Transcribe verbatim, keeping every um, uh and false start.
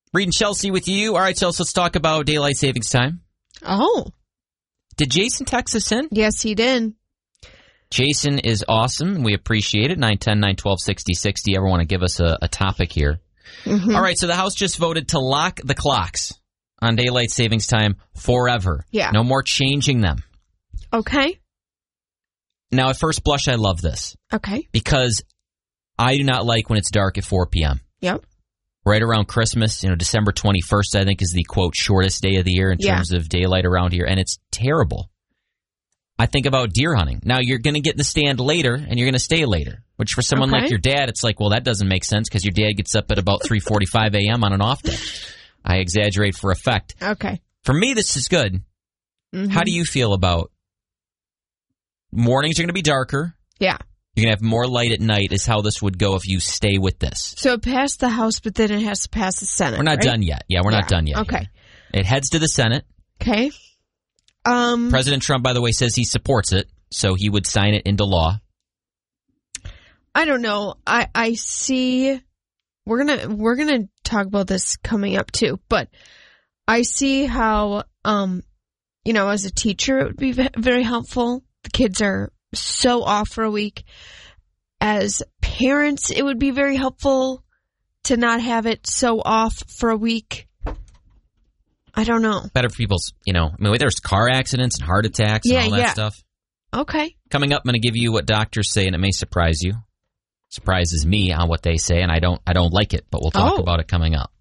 Reed and Chelsea with you. All right, Chelsea, let's talk about daylight savings time. Oh. Did Jason text us in? Yes, he did. Jason is awesome, and we appreciate it. nine ten, nine twelve, sixty sixty. Ever want to give us a, a topic here? Mm-hmm. All right, so the House just voted to lock the clocks on daylight savings time forever. Yeah. No more changing them. Okay. Now, at first blush, I love this. Okay. Because I do not like when it's dark at four p.m. Yep. Right around Christmas, you know, December twenty-first, I think, is the, quote, shortest day of the year in yeah. terms of daylight around here, and it's terrible. I think about deer hunting. Now, you're going to get in the stand later, and you're going to stay later, which for someone okay. like your dad, it's like, well, that doesn't make sense because your dad gets up at about three forty-five a.m. on an off day. I exaggerate for effect. Okay. For me, this is good. Mm-hmm. How do you feel about mornings are going to be darker? Yeah. You're going to have more light at night is how this would go if you stay with this. So it passed the House, but then it has to pass the Senate, We're not right? done yet. Yeah, we're yeah. not done yet. Okay. Here. It heads to the Senate. Okay. Um, President Trump, by the way, says he supports it, so he would sign it into law. I don't know. I, I see we're gonna we're gonna talk about this coming up too, but I see how um you know, as a teacher it would be very helpful. The kids are so off for a week. As parents, it would be very helpful to not have it so off for a week. I don't know. Better for people's, you know, I mean, there's car accidents and heart attacks and yeah, all that yeah. stuff. Okay. Coming up, I'm going to give you what doctors say, and it may surprise you. Surprises me on what they say, and I don't I don't like it, but we'll talk oh. about it coming up.